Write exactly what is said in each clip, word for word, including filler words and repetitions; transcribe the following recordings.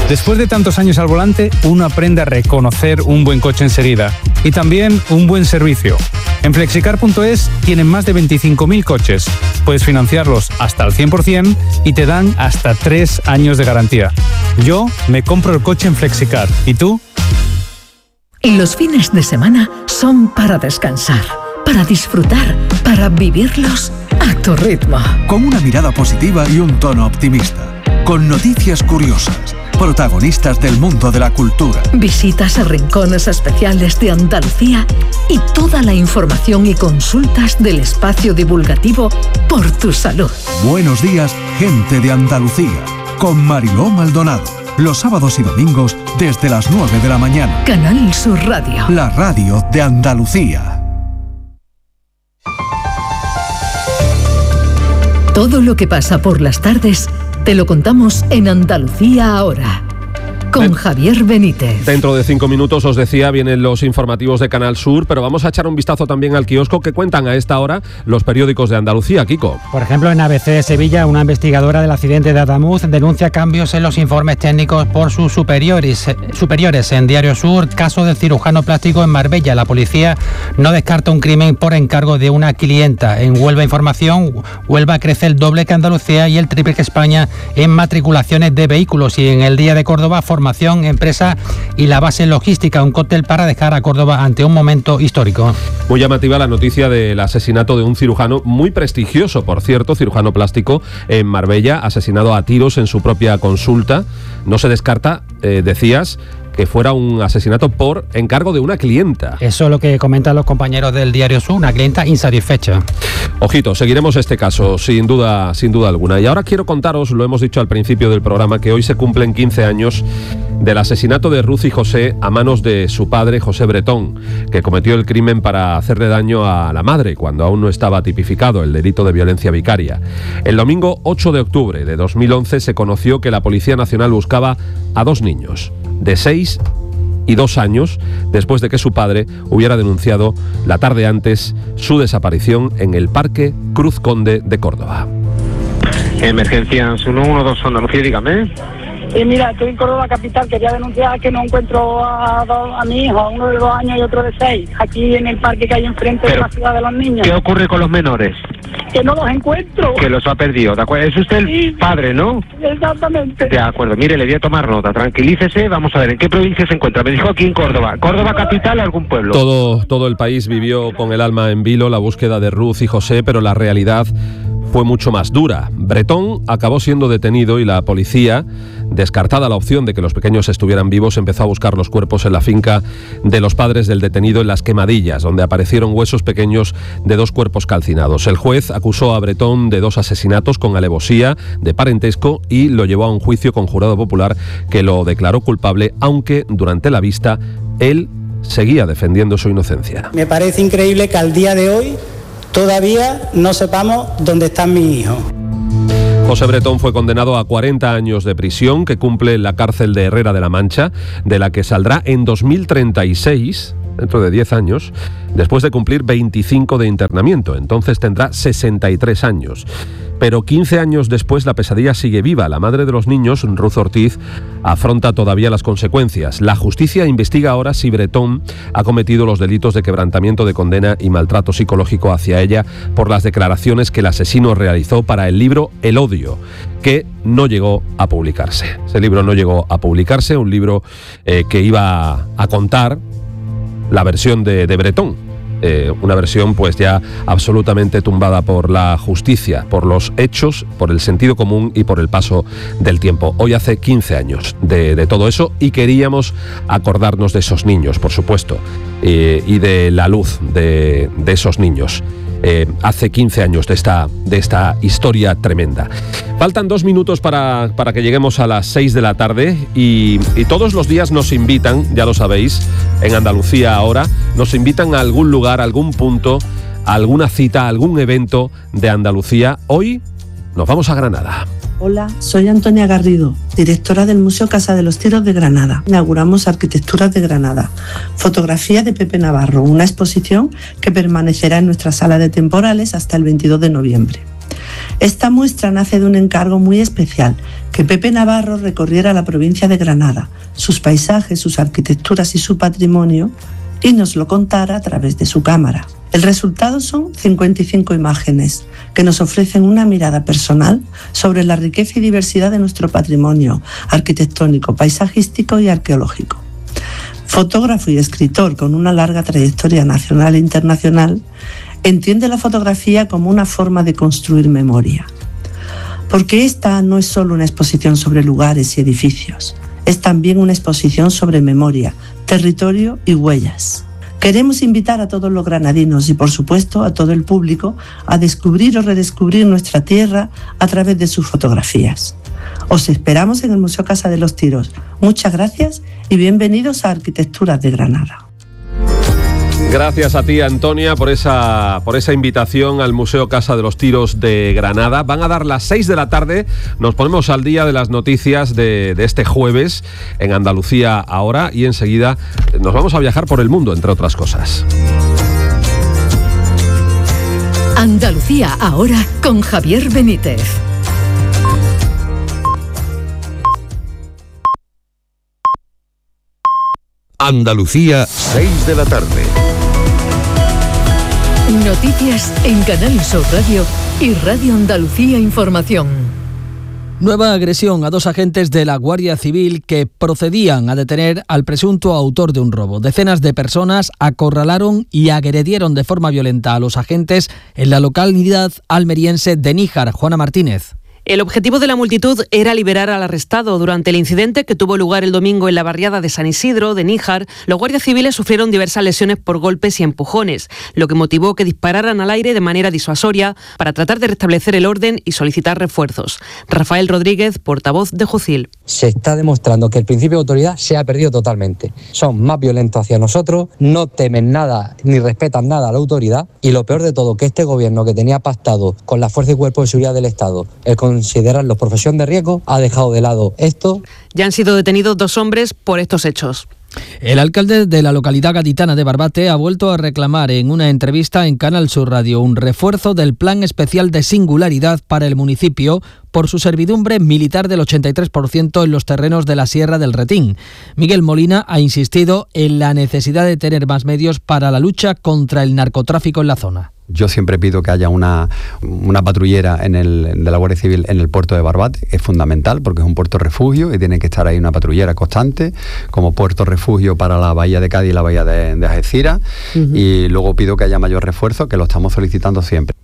Después de tantos años al volante, uno aprende a reconocer un buen coche enseguida y también un buen servicio. En flexicar punto es tienen más de veinticinco mil coches. Puedes financiarlos hasta el cien por ciento y te dan hasta tres años de garantía. Yo me compro el coche en Flexicar. ¿Y tú? Los fines de semana son para descansar, para disfrutar, para vivirlos a tu ritmo. Con una mirada positiva y un tono optimista. Con noticias curiosas. Protagonistas del mundo de la cultura. Visitas a rincones especiales de Andalucía y toda la información y consultas del espacio divulgativo Por tu Salud. Buenos días, gente de Andalucía. Con Mariló Maldonado. Los sábados y domingos desde las nueve de la mañana. Canal Sur Radio. La radio de Andalucía. Todo lo que pasa por las tardes te lo contamos en Andalucía Ahora, con Javier Benítez. Dentro de cinco minutos, os decía, vienen los informativos de Canal Sur, pero vamos a echar un vistazo también al kiosco que cuentan a esta hora los periódicos de Andalucía. Kiko. Por ejemplo, en A B C de Sevilla, una investigadora del accidente de Adamuz denuncia cambios en los informes técnicos por sus superiores. superiores. En Diario Sur, caso del cirujano plástico en Marbella. La policía no descarta un crimen por encargo de una clienta. En Huelva Información, Huelva crece el doble que Andalucía y el triple que España en matriculaciones de vehículos. Y en El Día de Córdoba, formación, empresa y la base logística, un cóctel para dejar a Córdoba ante un momento histórico. Muy llamativa la noticia del asesinato de un cirujano muy prestigioso, por cierto, cirujano plástico en Marbella, asesinado a tiros en su propia consulta. No se descarta, eh, decías, que fuera un asesinato por encargo de una clienta. Eso es lo que comentan los compañeros del Diario Sur, una clienta insatisfecha. Ojito, seguiremos este caso, sin duda, sin duda alguna. Y ahora quiero contaros, lo hemos dicho al principio del programa, que hoy se cumplen quince años del asesinato de Ruth y José a manos de su padre, José Bretón, que cometió el crimen para hacerle daño a la madre cuando aún no estaba tipificado el delito de violencia vicaria. El domingo ocho de octubre de dos mil once se conoció que la Policía Nacional buscaba a dos niños, de seis y dos años, después de que su padre hubiera denunciado la tarde antes su desaparición en el Parque Cruz Conde de Córdoba. Emergencias uno uno dos Andalucía, dígame. Y mira, estoy en Córdoba capital, quería denunciar que no encuentro a, dos, a mi hijo, uno de dos años y otro de seis, aquí en el parque que hay enfrente Pero, de la ciudad de los niños. ¿Qué ocurre con los menores? Que no los encuentro. Que los ha perdido, ¿de acuerdo? Es usted el sí, padre, ¿no? Exactamente. De acuerdo, mire, le voy a tomar nota, tranquilícese, vamos a ver, ¿en qué provincia se encuentra? Me dijo aquí en Córdoba. ¿Córdoba capital o algún pueblo? Todo, todo el país vivió con el alma en vilo la búsqueda de Ruth y José, pero la realidad fue mucho más dura. Bretón acabó siendo detenido y la policía, descartada la opción de que los pequeños estuvieran vivos, empezó a buscar los cuerpos en la finca de los padres del detenido en Las Quemadillas, donde aparecieron huesos pequeños de dos cuerpos calcinados. El juez acusó a Bretón de dos asesinatos con alevosía, de parentesco, y lo llevó a un juicio con jurado popular que lo declaró culpable, aunque durante la vista él seguía defendiendo su inocencia. Me parece increíble que al día de hoy todavía no sepamos dónde están mis hijos. José Bretón fue condenado a cuarenta años de prisión que cumple en la cárcel de Herrera de la Mancha, de la que saldrá en dos mil treinta y seis, dentro de diez años, después de cumplir veinticinco de internamiento. Entonces tendrá sesenta y tres años. Pero quince años después la pesadilla sigue viva. La madre de los niños, Ruth Ortiz, afronta todavía las consecuencias. La justicia investiga ahora si Bretón ha cometido los delitos de quebrantamiento de condena y maltrato psicológico hacia ella por las declaraciones que el asesino realizó para el libro El odio, que no llegó a publicarse. Ese libro no llegó a publicarse, un libro eh, que iba a contar la versión de, de Bretón. Eh, una versión pues ya absolutamente tumbada por la justicia, por los hechos, por el sentido común y por el paso del tiempo. Hoy hace quince años de, de todo eso y queríamos acordarnos de esos niños, por supuesto, eh, y de la luz de, de esos niños. Eh, hace quince años de esta, de esta historia tremenda. Faltan dos minutos para, para que lleguemos a las seis de la tarde y, y todos los días nos invitan, ya lo sabéis, en Andalucía Ahora, nos invitan a algún lugar, a algún punto, a alguna cita, a algún evento de Andalucía. Hoy nos vamos a Granada. Hola, soy Antonia Garrido, directora del Museo Casa de los Tiros de Granada. Inauguramos Arquitecturas de Granada, fotografía de Pepe Navarro, una exposición que permanecerá en nuestra sala de temporales hasta el veintidós de noviembre. Esta muestra nace de un encargo muy especial, que Pepe Navarro recorriera la provincia de Granada, sus paisajes, sus arquitecturas y su patrimonio, y nos lo contara a través de su cámara. El resultado son cincuenta y cinco imágenes que nos ofrecen una mirada personal sobre la riqueza y diversidad de nuestro patrimonio arquitectónico, paisajístico y arqueológico. Fotógrafo y escritor con una larga trayectoria nacional e internacional, entiende la fotografía como una forma de construir memoria. Porque esta no es solo una exposición sobre lugares y edificios, es también una exposición sobre memoria, territorio y huellas. Queremos invitar a todos los granadinos y, por supuesto, a todo el público a descubrir o redescubrir nuestra tierra a través de sus fotografías. Os esperamos en el Museo Casa de los Tiros. Muchas gracias y bienvenidos a Arquitecturas de Granada. Gracias a ti, Antonia, por esa, por esa invitación al Museo Casa de los Tiros de Granada. Van a dar las seis de la tarde. Nos ponemos al día de las noticias de, de este jueves en Andalucía Ahora y enseguida nos vamos a viajar por el mundo, entre otras cosas. Andalucía Ahora con Javier Benítez. Andalucía, seis de la tarde. Noticias en Canal Sur Radio y Radio Andalucía Información. Nueva agresión a dos agentes de la Guardia Civil que procedían a detener al presunto autor de un robo. Decenas de personas acorralaron y agredieron de forma violenta a los agentes en la localidad almeriense de Níjar. Juana Martínez. El objetivo de la multitud era liberar al arrestado. Durante el incidente que tuvo lugar el domingo en la barriada de San Isidro, de Níjar, los guardias civiles sufrieron diversas lesiones por golpes y empujones, lo que motivó que dispararan al aire de manera disuasoria para tratar de restablecer el orden y solicitar refuerzos. Rafael Rodríguez, portavoz de Jucil. Se está demostrando que el principio de autoridad se ha perdido totalmente. Son más violentos hacia nosotros, no temen nada ni respetan nada a la autoridad y lo peor de todo, que este gobierno que tenía pactado con la Fuerza y Cuerpo de Seguridad del Estado, el considerarlo profesión de riesgo, ha dejado de lado esto. Ya han sido detenidos dos hombres por estos hechos. El alcalde de la localidad gaditana de Barbate ha vuelto a reclamar en una entrevista en Canal Sur Radio un refuerzo del plan especial de singularidad para el municipio por su servidumbre militar del ochenta y tres por ciento en los terrenos de la Sierra del Retín. Miguel Molina ha insistido en la necesidad de tener más medios para la lucha contra el narcotráfico en la zona. Yo siempre pido que haya una, una patrullera en el, de la Guardia Civil en el puerto de Barbate. Es fundamental porque es un puerto refugio y tiene que estar ahí una patrullera constante como puerto refugio para la bahía de Cádiz y la bahía de, de Algeciras. Uh-huh. Y luego pido que haya mayor refuerzo, que lo estamos solicitando siempre.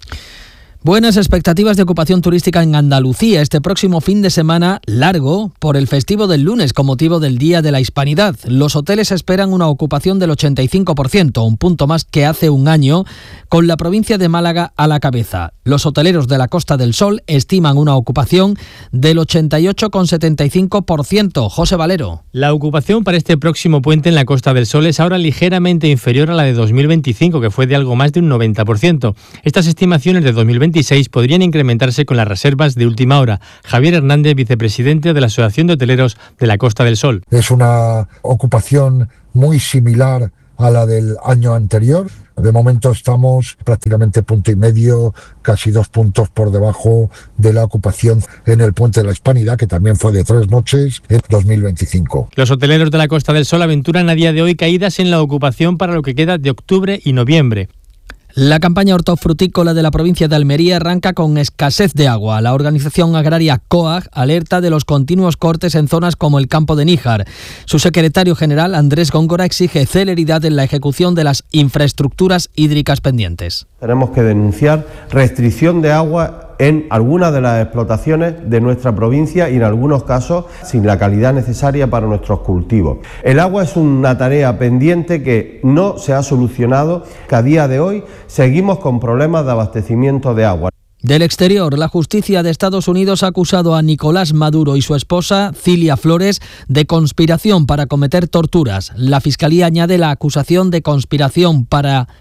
Buenas expectativas de ocupación turística en Andalucía este próximo fin de semana largo por el festivo del lunes con motivo del Día de la Hispanidad. Los hoteles esperan una ocupación del ochenta y cinco por ciento, un punto más que hace un año, con la provincia de Málaga a la cabeza. Los hoteleros de la Costa del Sol estiman una ocupación del ochenta y ocho coma setenta y cinco por ciento. José Valero. La ocupación para este próximo puente en la Costa del Sol es ahora ligeramente inferior a la de dos mil veinticinco, que fue de algo más de un noventa por ciento. Estas estimaciones de dos mil veintiséis podrían incrementarse con las reservas de última hora. Javier Hernández, vicepresidente de la Asociación de Hoteleros de la Costa del Sol. Es una ocupación muy similar a la del año anterior. De momento estamos prácticamente punto y medio, casi dos puntos por debajo de la ocupación en el Puente de la Hispanidad, que también fue de tres noches en dos mil veinticinco. Los hoteleros de la Costa del Sol aventuran a día de hoy caídas en la ocupación para lo que queda de octubre y noviembre. La campaña hortofrutícola de la provincia de Almería arranca con escasez de agua. La organización agraria COAG alerta de los continuos cortes en zonas como el campo de Níjar. Su secretario general, Andrés Góngora, exige celeridad en la ejecución de las infraestructuras hídricas pendientes. Tenemos que denunciar restricción de agua en algunas de las explotaciones de nuestra provincia y en algunos casos sin la calidad necesaria para nuestros cultivos. El agua es una tarea pendiente que no se ha solucionado, que a día de hoy seguimos con problemas de abastecimiento de agua. Del exterior, la justicia de Estados Unidos ha acusado a Nicolás Maduro y su esposa, Cilia Flores, de conspiración para cometer torturas. La Fiscalía añade la acusación de conspiración para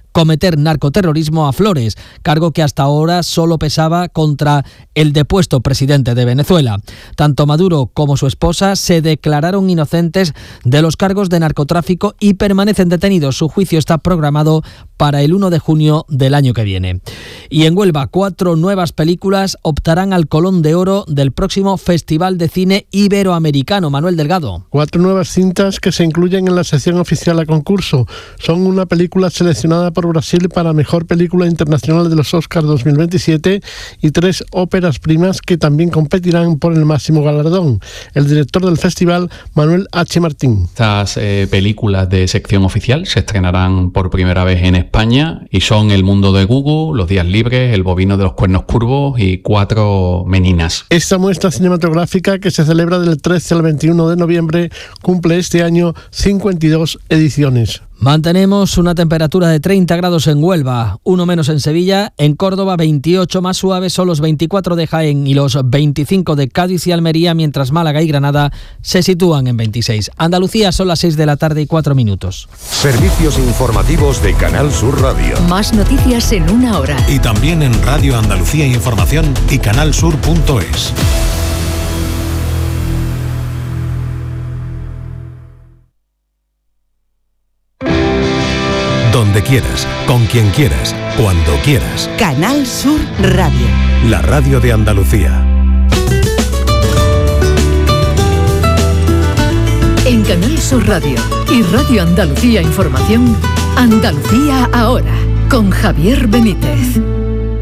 cometer narcoterrorismo a Flores, cargo que hasta ahora solo pesaba contra el depuesto presidente de Venezuela. Tanto Maduro como su esposa se declararon inocentes de los cargos de narcotráfico y permanecen detenidos. Su juicio está programado para el primero de junio del año que viene. Y en Huelva, cuatro nuevas películas optarán al Colón de Oro del próximo Festival de Cine Iberoamericano. Manuel Delgado. Cuatro nuevas cintas que se incluyen en la sección oficial a concurso. Son una película seleccionada por Brasil para Mejor Película Internacional de los Oscars dos mil veintisiete y tres óperas primas que también competirán por el máximo galardón. El director del festival, Manuel H. Martín. Estas eh, películas de sección oficial se estrenarán por primera vez en España y son El mundo de Gugu, Los días libres, El bovino de los cuernos curvos y Cuatro meninas. Esta muestra cinematográfica, que se celebra del trece al veintiuno de noviembre, cumple este año cincuenta y dos ediciones. Mantenemos una temperatura de treinta grados en Huelva, uno menos en Sevilla, en Córdoba veintiocho, más suaves son los veinticuatro de Jaén y los veinticinco de Cádiz y Almería, mientras Málaga y Granada se sitúan en veintiséis. Andalucía son las seis de la tarde y cuatro minutos. Servicios informativos de Canal Sur Radio. Más noticias en una hora. Y también en Radio Andalucía Información y canalsur punto es. Donde quieras, con quien quieras, cuando quieras. Canal Sur Radio. La radio de Andalucía. En Canal Sur Radio y Radio Andalucía Información, Andalucía ahora, con Javier Benítez.